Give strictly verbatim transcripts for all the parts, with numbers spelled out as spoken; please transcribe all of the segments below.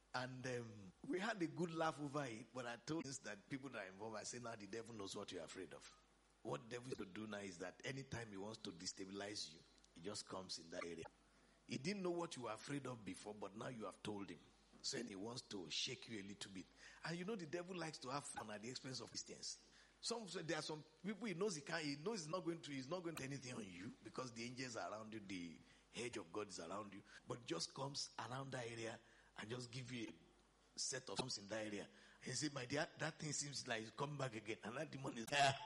And um, we had a good laugh over it, but I told us that people that are involved, I say now the devil knows what you're afraid of. What the devil is going to do now is that anytime he wants to destabilize you, he just comes in that area. He didn't know what you were afraid of before, but now you have told him. So he wants to shake you a little bit. And you know the devil likes to have fun at the expense of Christians. Some there are some people he knows he can't. He knows he's not going to. He's not going to do anything on you because the angels are around you. The hedge of God is around you. But just comes around that area and just give you a set of something in that area. And say, my dear, that thing seems like it's coming back again. And that demon is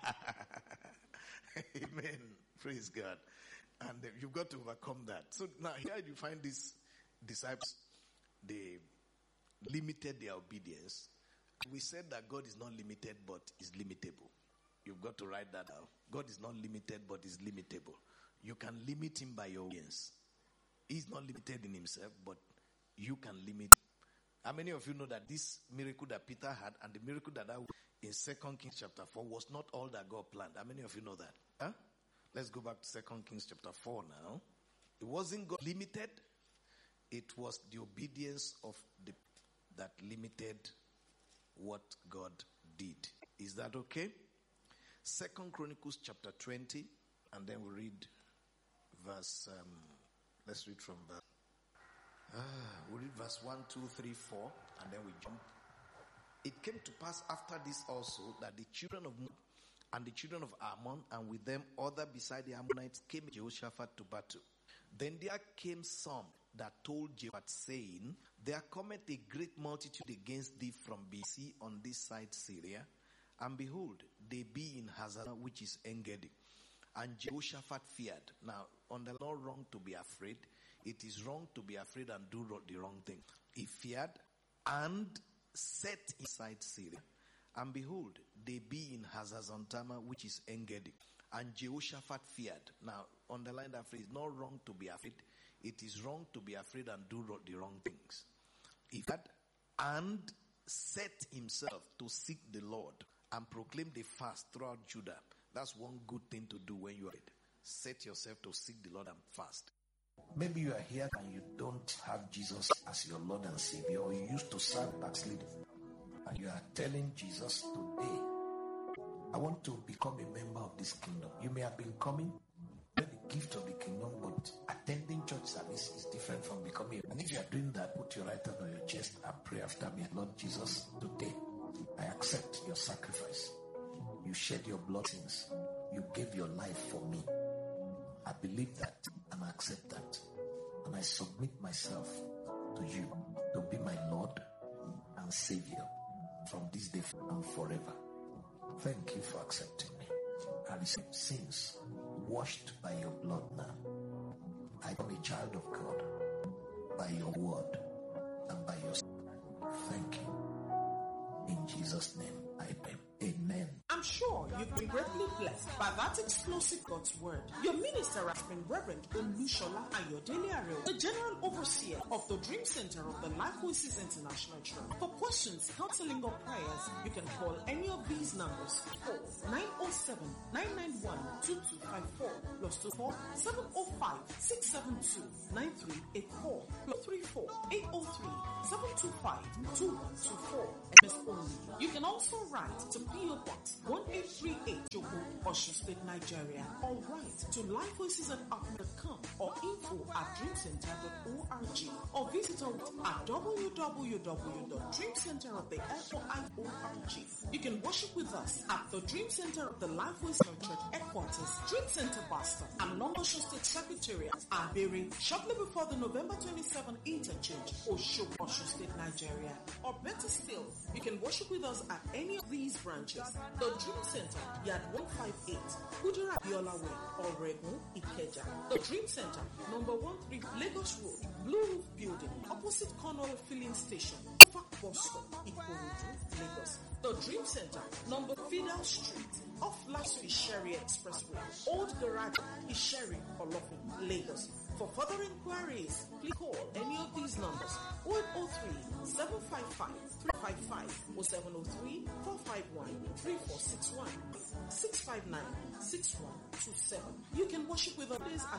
Amen. Praise God. And uh, you've got to overcome that. So now here you find these disciples. They limited their obedience. We said that God is not limited but is limitable. You've got to write that down. God is not limited but is limitable. You can limit him by your obedience. He's not limited in himself, but you can limit. How many of you know that this miracle that Peter had and the miracle that I in Second Kings chapter four was not all that God planned? How many of you know that? Huh? Let's go back to Second Kings chapter four now. It wasn't God limited. It was the obedience of the that limited what God did. Is that okay? Second Chronicles chapter twenty, and then we read verse, um, let's read from verse, ah, we read verse one, two, three, four, and then we jump. It came to pass after this also that the children of Moab and the children of Ammon, and with them other beside the Ammonites, came to Jehoshaphat to battle. Then there came some that told Jehoshaphat, saying, there cometh a great multitude against thee from B C on this side Syria, and behold, they be in Hazazon, which is En-gedi. And Jehoshaphat feared. Now, on the not wrong to be afraid. It is wrong to be afraid and do the wrong thing. He feared and set inside Syria. And behold, they be in Hazazon Tamar, which is En-gedi. And Jehoshaphat feared. Now, underline that phrase. Not wrong to be afraid. It is wrong to be afraid and do the wrong things. He feared and set himself to seek the Lord and proclaim the fast throughout Judah. That's one good thing to do when you are it. Set yourself to seek the Lord and fast. Maybe you are here and you don't have Jesus as your Lord and Savior, or you used to serve backsliding. And you are telling Jesus, today, I want to become a member of this kingdom. You may have been coming, the gift of the kingdom, but attending church service is different from becoming. And if you are doing that, put your right hand on your chest and pray after me. Lord Jesus, today, I accept your sacrifice. You shed your blood sins. You gave your life for me. I believe that and I accept that. And I submit myself to you to be my Lord and Savior from this day and forever. Thank you for accepting me. I receive sins washed by your blood now. I am a child of God by your word and by your spirit. Thank you. In Jesus' name I pray. Amen. I'm sure you've been greatly blessed by that explosive God's word. Your minister has been Reverend Olushola Ayodele Areo, the General Overseer of the Dream Center of the Life Voices International Church. For questions, counseling, or prayers, you can call any of these numbers. Call nine oh seven, nine nine one, two two five four plus two four seven oh five, six seven two, nine three eight four plus three four eight oh three, seven two five, two one two four. M S only. You can also write to P O Box one eight three eight, Joko, Osun State, Nigeria, or write to lifevoices at outlook dot com or info at dreamcenter dot org, or visit us at w w w dot dream center of the org. You can worship with us at the Dream Center of the Life Voices Church Headquarters, Dream Center Boston, and Long Osun State Secretariat, and buried shortly before the November twenty-seventh interchange, Osogbo, Osun State, Nigeria. Or better still, you can worship with us at any of these branches. The Dream Center, Yard one fifty-eight, Kudura Biola Way, Oregon, Ikeja. The Dream Center, number one three Lagos Road, Blue Roof Building, opposite Cornwall Filling Station, Fak Boston, Ikorodu, Lagos. The Dream Center, number Fidel Street, off Lasui Sherry Expressway, Old Garage, Isheri, Olofin, Lagos. For further inquiries, please call any of these numbers: oh eight oh three, seven five five, three five five, or seven oh three, four five one, three four six one, six five nine, six one two seven. You can worship with us at